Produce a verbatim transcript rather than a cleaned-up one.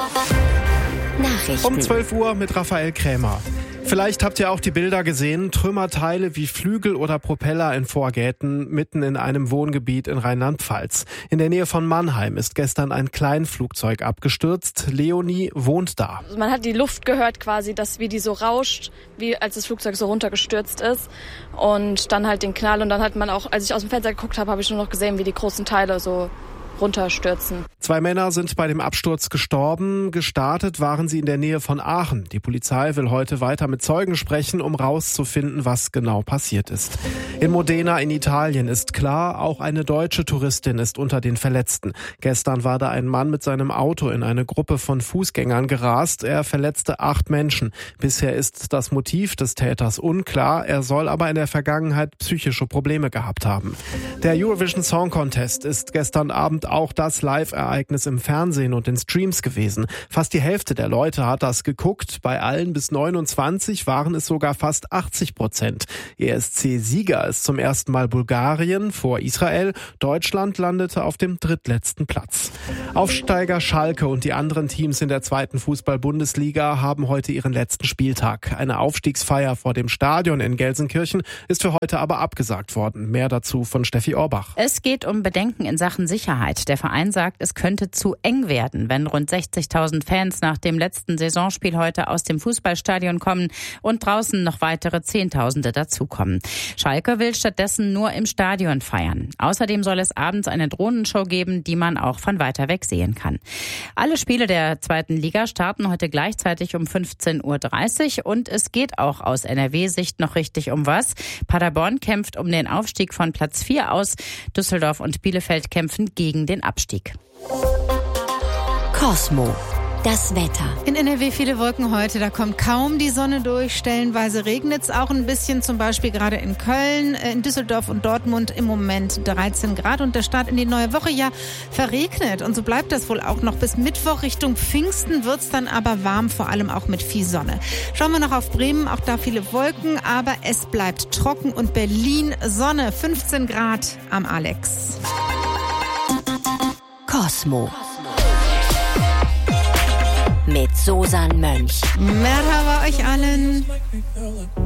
Nachrichten. Um zwölf Uhr mit Raphael Krämer. Vielleicht habt ihr auch die Bilder gesehen. Trümmerteile wie Flügel oder Propeller in Vorgärten mitten in einem Wohngebiet in Rheinland-Pfalz. In der Nähe von Mannheim ist gestern ein Kleinflugzeug abgestürzt. Leonie wohnt da. Man hat die Luft gehört quasi, dass wie die so rauscht, wie als das Flugzeug so runtergestürzt ist. Und dann halt den Knall. Und dann hat man auch, als ich aus dem Fenster geguckt habe, habe ich nur noch gesehen, wie die großen Teile so runterstürzen. Zwei Männer sind bei dem Absturz gestorben. Gestartet waren sie in der Nähe von Aachen. Die Polizei will heute weiter mit Zeugen sprechen, um rauszufinden, was genau passiert ist. In Modena in Italien ist klar, auch eine deutsche Touristin ist unter den Verletzten. Gestern war da ein Mann mit seinem Auto in eine Gruppe von Fußgängern gerast. Er verletzte acht Menschen. Bisher ist das Motiv des Täters unklar. Er soll aber in der Vergangenheit psychische Probleme gehabt haben. Der Eurovision Song Contest ist gestern Abend auch das Live-Ereignis im Fernsehen und in Streams gewesen. Fast die Hälfte der Leute hat das geguckt. Bei allen bis neunundzwanzig waren es sogar fast achtzig Prozent. E S C-Sieger ist zum ersten Mal Bulgarien vor Israel. Deutschland landete auf dem drittletzten Platz. Aufsteiger Schalke und die anderen Teams in der zweiten Fußball-Bundesliga haben heute ihren letzten Spieltag. Eine Aufstiegsfeier vor dem Stadion in Gelsenkirchen ist für heute aber abgesagt worden. Mehr dazu von Steffi Orbach. Es geht um Bedenken in Sachen Sicherheit. Der Verein sagt, es könnte zu eng werden, wenn rund sechzigtausend Fans nach dem letzten Saisonspiel heute aus dem Fußballstadion kommen und draußen noch weitere Zehntausende dazukommen. Schalke will stattdessen nur im Stadion feiern. Außerdem soll es abends eine Drohnenshow geben, die man auch von weiter weg sehen kann. Alle Spiele der zweiten Liga starten heute gleichzeitig um fünfzehn Uhr dreißig und es geht auch aus N R W-Sicht noch richtig um was. Paderborn kämpft um den Aufstieg von Platz vier aus. Düsseldorf und Bielefeld kämpfen gegen den Abstieg. Cosmo. Das Wetter. In N R W viele Wolken heute, da kommt kaum die Sonne durch. Stellenweise regnet es auch ein bisschen, zum Beispiel gerade in Köln, in Düsseldorf und Dortmund im Moment dreizehn Grad. Und der Start in die neue Woche ja verregnet. Und so bleibt das wohl auch noch bis Mittwoch. Richtung Pfingsten wird es dann aber warm, vor allem auch mit viel Sonne. Schauen wir noch auf Bremen, auch da viele Wolken, aber es bleibt trocken. Und Berlin Sonne, fünfzehn Grad am Alex. Cosmo. Mit Susan Mönch. Merhaba euch allen.